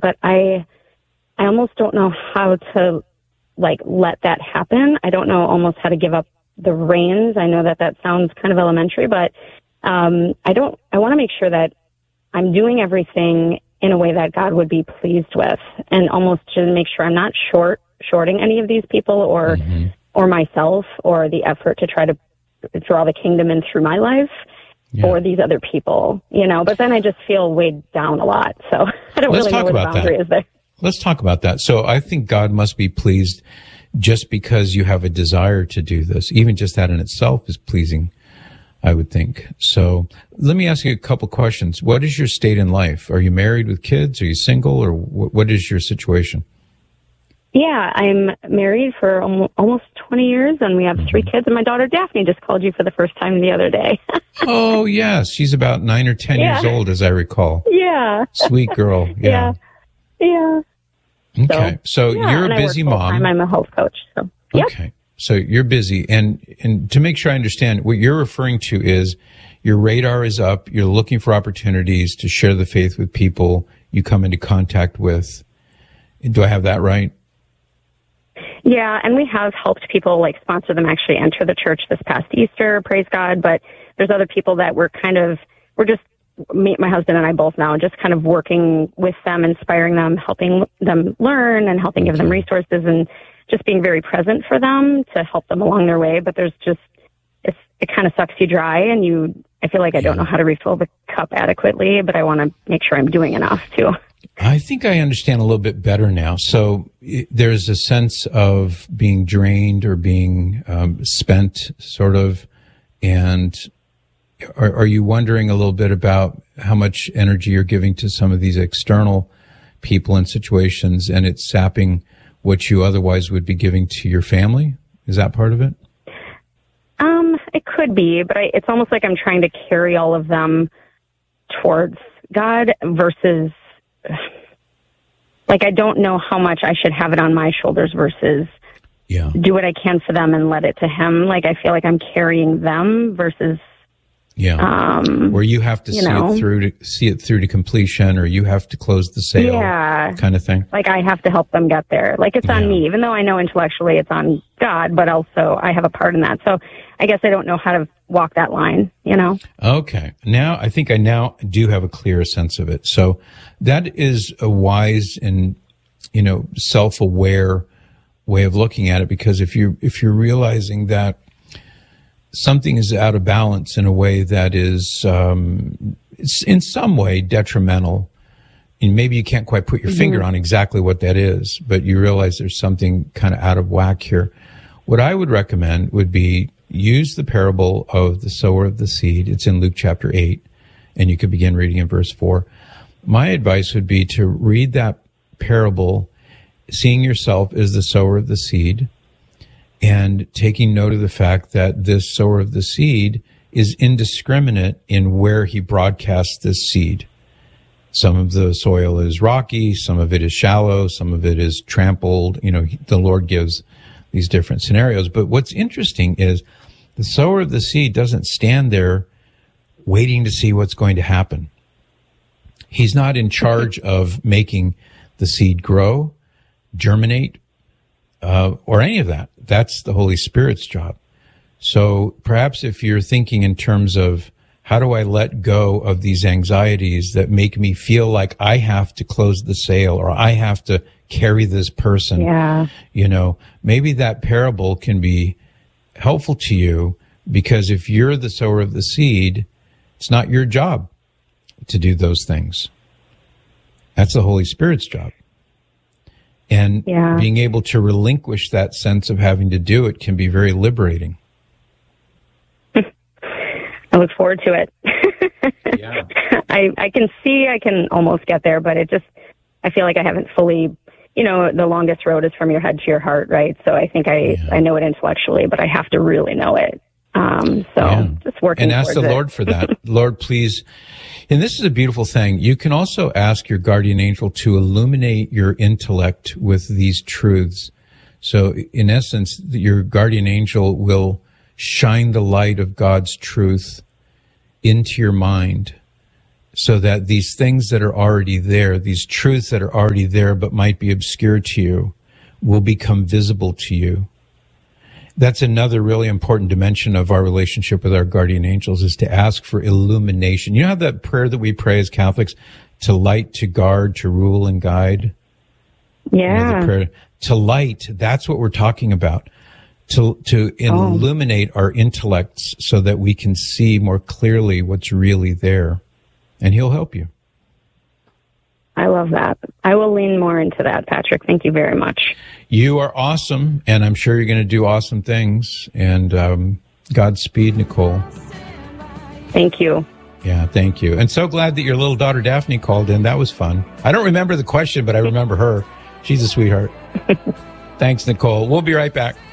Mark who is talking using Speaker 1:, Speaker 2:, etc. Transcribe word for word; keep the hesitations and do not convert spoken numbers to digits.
Speaker 1: but I, I almost don't know how to like let that happen. I don't know almost how to give up the reins. I know that that sounds kind of elementary, but um, I don't, I want to make sure that I'm doing everything in a way that God would be pleased with, and almost to make sure I'm not short, shorting any of these people or, mm-hmm. or myself, or the effort to try to draw the kingdom in through my life. Yeah. Or these other people, you know, but then I just feel weighed down a lot. So I don't
Speaker 2: Let's
Speaker 1: really know where the boundary that. is there.
Speaker 2: Let's talk about that. So I think God must be pleased just because you have a desire to do this. Even just that in itself is pleasing, I would think. So let me ask you a couple questions. What is your state in life? Are you married with kids? Are you single? Or what is your situation?
Speaker 1: Yeah, I'm married for almost twenty years, and we have mm-hmm. three kids, and my daughter Daphne just called you for the first time the other day.
Speaker 2: Oh, yes. She's about nine or ten yeah. years old, as I recall.
Speaker 1: Yeah.
Speaker 2: Sweet girl. Yeah.
Speaker 1: Yeah.
Speaker 2: yeah. Okay. So, so
Speaker 1: yeah,
Speaker 2: you're a busy mom.
Speaker 1: I'm a health coach. So. Yep.
Speaker 2: Okay. So you're busy. And, and to make sure I understand, what you're referring to is your radar is up. You're looking for opportunities to share the faith with people you come into contact with. Do I have that right?
Speaker 1: Yeah, and we have helped people, like sponsor them actually enter the church this past Easter, praise God, but there's other people that we're kind of, we're just, me, my husband and I both now, just kind of working with them, inspiring them, helping them learn and helping give them resources and just being very present for them to help them along their way. But there's just, it's, it kind of sucks you dry, and you, I feel like I don't know how to refill the cup adequately, but I want to make sure I'm doing enough too.
Speaker 2: I think I understand a little bit better now. So it, there's a sense of being drained or being um, spent, sort of. And are, are you wondering a little bit about how much energy you're giving to some of these external people and situations, and it's sapping what you otherwise would be giving to your family? Is that part of it?
Speaker 1: Um, it could be, but I, it's almost like I'm trying to carry all of them towards God versus... Like, I don't know how much I should have it on my shoulders versus yeah. do what I can for them and let it to him. Like, I feel like I'm carrying them versus,
Speaker 2: yeah, um, where you have to you see know. it through to see it through to completion, or you have to close the sale, yeah, kind of thing.
Speaker 1: Like, I have to help them get there. Like, it's yeah. on me, even though I know intellectually it's on God, but also I have a part in that. So I guess I don't know how to walk that line, you know?
Speaker 2: Okay. Now, I think I now do have a clearer sense of it. So that is a wise and, you know, self-aware way of looking at it, because if you if you're realizing that something is out of balance in a way that is um, it's in some way detrimental, and maybe you can't quite put your mm-hmm. finger on exactly what that is, but you realize there's something kind of out of whack here. What I would recommend would be use the parable of the sower of the seed. It's in Luke chapter eight, and you could begin reading in verse four. My advice would be to read that parable, seeing yourself as the sower of the seed, and taking note of the fact that this sower of the seed is indiscriminate in where he broadcasts this seed. Some of the soil is rocky, some of it is shallow, some of it is trampled. You know, the Lord gives these different scenarios. But what's interesting is the sower of the seed doesn't stand there waiting to see what's going to happen. He's not in charge of making the seed grow, germinate, uh, or any of that. That's the Holy Spirit's job. So perhaps if you're thinking in terms of, how do I let go of these anxieties that make me feel like I have to close the sale, or I have to carry this person?
Speaker 1: Yeah.
Speaker 2: You know, maybe that parable can be helpful to you, because if you're the sower of the seed, it's not your job to do those things. That's the Holy Spirit's job. And yeah. being able to relinquish that sense of having to do it can be very liberating.
Speaker 1: I look forward to it. yeah. I, I can see I can almost get there, but it just, I feel like I haven't fully, you know, the longest road is from your head to your heart, right? So I think I, yeah. I know it intellectually, but I have to really know it. Um, so yeah. just working
Speaker 2: and ask the
Speaker 1: it.
Speaker 2: Lord for that. Lord, please. And this is a beautiful thing. You can also ask your guardian angel to illuminate your intellect with these truths. So in essence, your guardian angel will shine the light of God's truth into your mind so that these things that are already there, these truths that are already there but might be obscure to you, will become visible to you. That's another really important dimension of our relationship with our guardian angels, is to ask for illumination. You know how that prayer that we pray as Catholics, to light, to guard, to rule and guide?
Speaker 1: Yeah.
Speaker 2: You know, the prayer, to light, that's what we're talking about. To, to illuminate oh. our intellects so that we can see more clearly what's really there. And he'll help you.
Speaker 1: I love that. I will lean more into that, Patrick. Thank you very much.
Speaker 2: You are awesome, and I'm sure you're going to do awesome things. And um, Godspeed, Nicole.
Speaker 1: Thank you.
Speaker 2: Yeah, thank you. And so glad that your little daughter Daphne called in. That was fun. I don't remember the question, but I remember her. She's a sweetheart. Thanks, Nicole. We'll be right back.